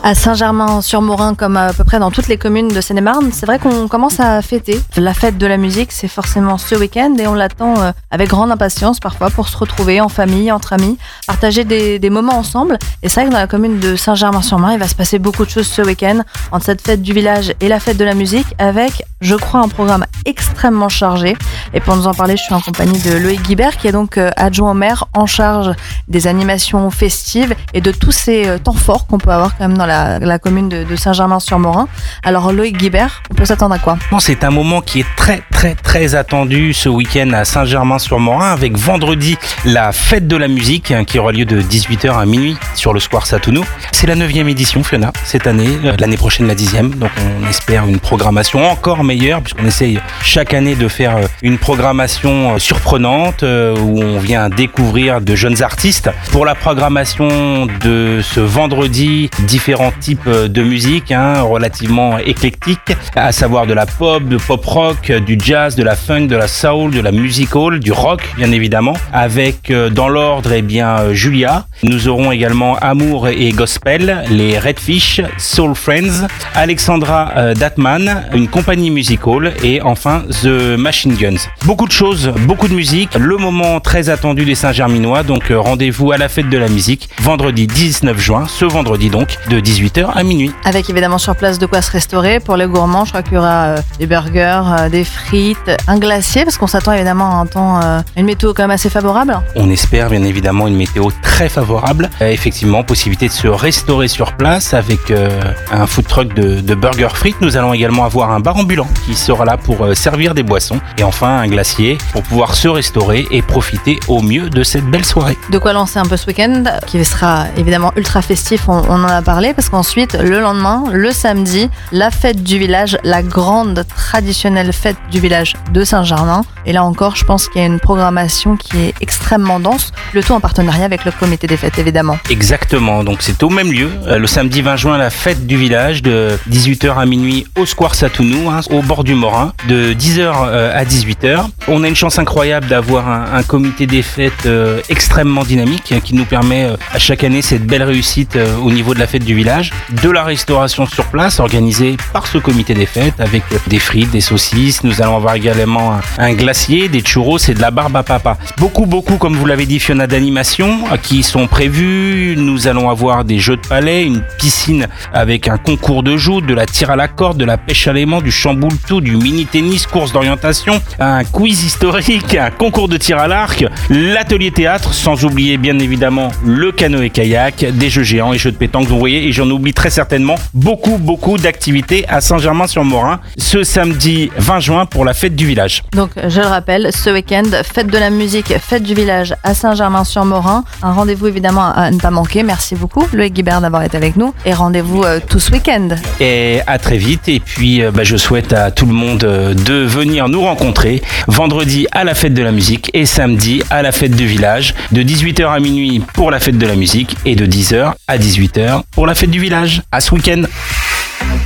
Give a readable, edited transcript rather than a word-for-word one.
À Saint-Germain-sur-Morin, comme à peu près dans toutes les communes de Seine-et-Marne, c'est vrai qu'on commence à fêter. La fête de la musique, c'est forcément ce week-end et on l'attend avec grande impatience parfois pour se retrouver en famille, entre amis, partager des moments ensemble. Et c'est vrai que dans la commune de Saint-Germain-sur-Morin, il va se passer beaucoup de choses ce week-end entre cette fête du village et la fête de la musique avec, je crois, un programme extrêmement chargé. Et pour nous en parler, je suis en compagnie de Loïc Guibert qui est donc adjoint au maire en charge des animations festives et de tous ces temps forts qu'on peut avoir quand même dans la commune de Saint-Germain-sur-Morin. Alors Loïc Guibert, on peut s'attendre à quoi ? C'est un moment qui est très attendu ce week-end à Saint-Germain-sur-Morin avec vendredi la fête de la musique qui aura lieu de 18h à minuit sur le square Satounou. C'est la 9e édition, Fiona, cette année, l'année prochaine la 10e, donc on espère une programmation encore meilleure puisqu'on essaye chaque année de faire une programmation surprenante où on vient découvrir de jeunes artistes. Pour la programmation de ce vendredi, différents types de musique relativement éclectiques, à savoir de la pop, de pop rock, du jazz, de la funk, de la soul, de la music hall, du rock bien évidemment, avec dans l'ordre Julia. Nous aurons également Amour et Gospel, les Redfish, Soul Friends, Alexandra Datman, une compagnie music hall et enfin The Machine Guns. Beaucoup de choses, beaucoup de musique, le moment très attendu des Saint-Germinois, donc rendez-vous à la fête de la musique, vendredi 19 juin, ce vendredi donc, de 18h à minuit. Avec évidemment sur place de quoi se restaurer pour les gourmands. Je crois qu'il y aura des burgers, des frites, un glacier parce qu'on s'attend évidemment à un temps, une météo quand même assez favorable. On espère bien évidemment une météo très favorable. Effectivement, possibilité de se restaurer sur place avec un food truck de burgers frites. Nous allons également avoir un bar ambulant qui sera là pour servir des boissons et enfin un glacier pour pouvoir se restaurer et profiter au mieux de cette belle soirée. De quoi lancer un peu ce week-end qui sera évidemment ultra festif, on en a parlé parce qu'ensuite le lendemain, le samedi, la fête du village, la grande traditionnelle fête du village de Saint-Germain. Et là encore, je pense qu'il y a une programmation qui est extrêmement dense, le tout en partenariat avec le comité des fêtes évidemment. Exactement, donc c'est au même lieu, le samedi 20 juin, la fête du village de 18h à minuit au square Satounou, au bord du Morin, de 10h à 18h. On a une chance incroyable d'avoir un comité des fêtes extrêmement dynamique qui nous permet à chaque année cette belle réussite au niveau de la fête du village, de la restauration sur place organisée par ce comité des fêtes avec des frites, des saucisses. Nous allons avoir également un glacier, des churros et de la barbe à papa. Beaucoup, comme vous l'avez dit Fiona, d'animations qui sont prévues. Nous allons avoir des jeux de palais, une piscine avec un concours de joutes, de la tire à la corde, de la pêche à l'aimant, du chamboule-tout, du mini-tennis, course d'orientation, un quiz historique, un concours de tir à l'arc, l'atelier théâtre, sans oublier bien évidemment le canoë-kayak, des jeux géants et jeux de pétanque. Vous voyez, et j'en oublie très certainement beaucoup d'activités à Saint-Germain-sur-Morin ce samedi 20 juin pour la fête du village. Donc je le rappelle, ce week-end, fête de la musique, fête du village à Saint-Germain-sur-Morin. Un rendez-vous évidemment à ne pas manquer. Merci beaucoup Loïc Guibert d'avoir été avec nous et rendez-vous tout ce week-end. Et à très vite et puis je souhaite à tout le monde de venir nous rencontrer vendredi à la fête de la musique et samedi à la fête du village de 18h à minuit pour la fête de la musique et de 10h à 18h pour la fête du village. À ce week-end.